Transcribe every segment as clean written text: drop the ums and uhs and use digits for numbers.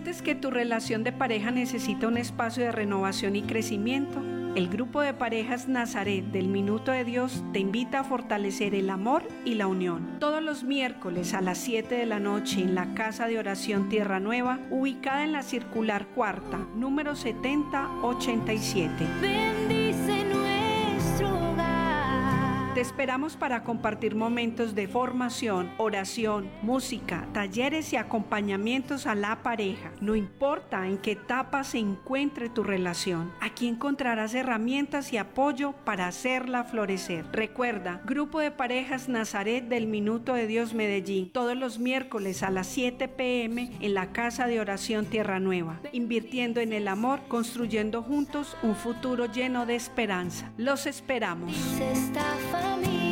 ¿Sientes que tu relación de pareja necesita un espacio de renovación y crecimiento? El grupo de parejas Nazaret del Minuto de Dios te invita a fortalecer el amor y la unión. Todos los miércoles a las 7 de la noche en la Casa de Oración Tierra Nueva, ubicada en la Circular Cuarta, número 7087. Bendice nuestro hogar. Te esperamos para compartir momentos de formación, oración, música, talleres y acompañamientos a la pareja. No importa en qué etapa se encuentre tu relación, aquí encontrarás herramientas y apoyo para hacerla florecer. Recuerda, Grupo de Parejas Nazaret del Minuto de Dios Medellín, todos los miércoles a las 7 p.m. en la Casa de Oración Tierra Nueva, invirtiendo en el amor, construyendo juntos un futuro lleno de esperanza. Los esperamos. Esta familia.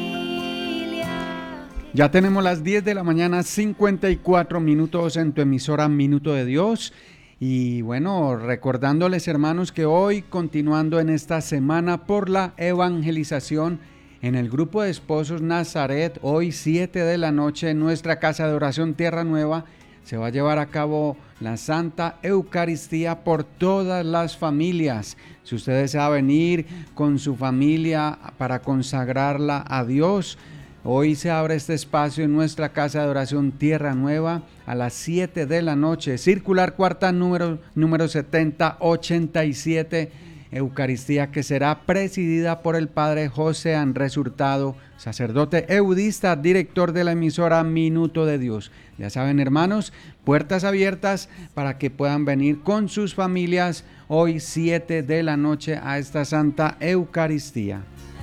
Ya tenemos las 10 de la mañana, 54 minutos en tu emisora Minuto de Dios. Y bueno, recordándoles, hermanos, que hoy, continuando en esta semana por la evangelización, en el grupo de esposos Nazaret, hoy 7 de la noche en nuestra Casa de Oración Tierra Nueva, se va a llevar a cabo la Santa Eucaristía por todas las familias. Si usted desea venir con su familia para consagrarla a Dios, hoy se abre este espacio en nuestra Casa de Oración Tierra Nueva a las 7 de la noche. Circular Cuarta, número 7087. Eucaristía que será presidida por el Padre José Andrés Hurtado, sacerdote eudista, director de la emisora Minuto de Dios. Ya saben, hermanos, puertas abiertas para que puedan venir con sus familias hoy 7 de la noche a esta Santa Eucaristía.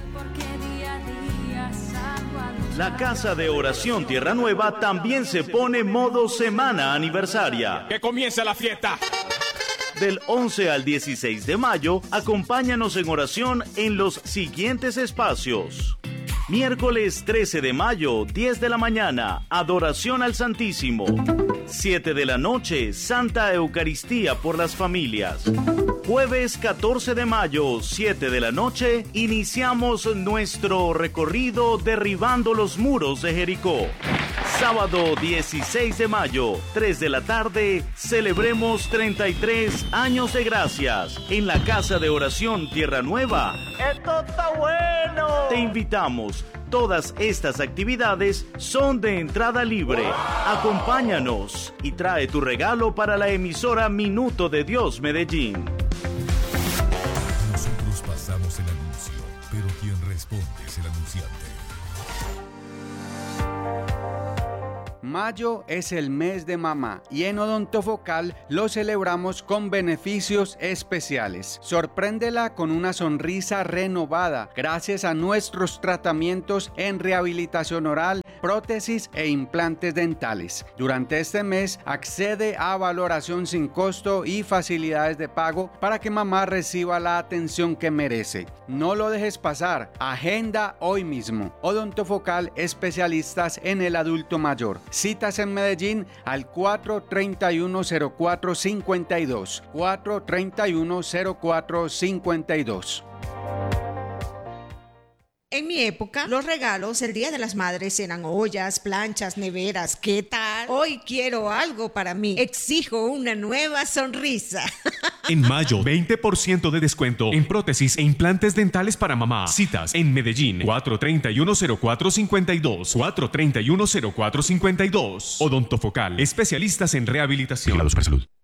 La Casa de Oración Tierra Nueva también se pone modo semana aniversaria. ¡Que comience la fiesta! Del 11 al 16 de mayo, acompáñanos en oración en los siguientes espacios. Miércoles 13 de mayo, 10 de la mañana, adoración al Santísimo. 7 de la noche, Santa Eucaristía por las familias. Jueves 14 de mayo, 7 de la noche, iniciamos nuestro recorrido derribando los muros de Jericó. Sábado 16 de mayo, 3 de la tarde, celebremos 33 años de gracias en la Casa de Oración Tierra Nueva. ¡Esto está bueno! Te invitamos. Todas estas actividades son de entrada libre. Acompáñanos y trae tu regalo para la emisora Minuto de Dios Medellín. Nosotros pasamos el anuncio, pero quien responde es el anunciante. Mayo es el mes de mamá y en Odontofocal lo celebramos con beneficios especiales. Sorpréndela con una sonrisa renovada gracias a nuestros tratamientos en rehabilitación oral, prótesis e implantes dentales. Durante este mes accede a valoración sin costo y facilidades de pago para que mamá reciba la atención que merece. No lo dejes pasar, agenda hoy mismo. Odontofocal, especialistas en el adulto mayor. Citas en Medellín al 431-0452. 431-0452. En mi época, los regalos el Día de las Madres eran ollas, planchas, neveras. ¿Qué tal? Hoy quiero algo para mí. Exijo una nueva sonrisa. En mayo, 20% de descuento en prótesis e implantes dentales para mamá. Citas en Medellín, 431-0452. 431-0452. Odontofocal, especialistas en rehabilitación. Vigilados para salud.